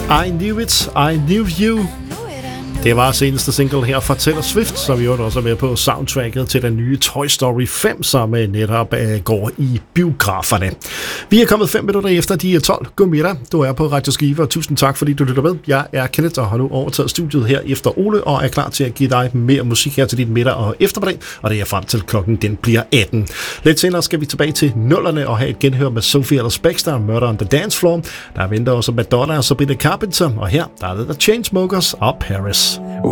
I Knew It, I Knew You. Det var seneste single her fra Taylor Swift, som vi også er med på soundtracket til den nye Toy Story 5, som netop går i biograferne. Vi er kommet 5 minutter efter de 12. Godmiddag, du er på Radio Skive, og tusind tak, fordi du lytter med. Jeg er Kenneth og har nu overtaget studiet her efter Ole, og er klar til at give dig mere musik her til din middag og eftermiddag, og det er frem til klokken den bliver 18. Lidt senere skal vi tilbage til nullerne og have et genhør med Sophie Ellis Bextor, Murder on the Dance Floor. Der venter også Madonna og Sabrina Carpenter, og her der er det The Chainsmokers og Paris.